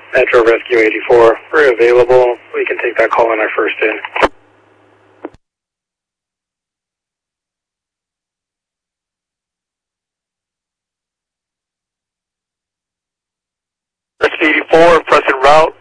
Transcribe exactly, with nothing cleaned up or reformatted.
Metro Rescue eighty-four, we're available. We can take that call on our first in. Rescue eighty-four, present route,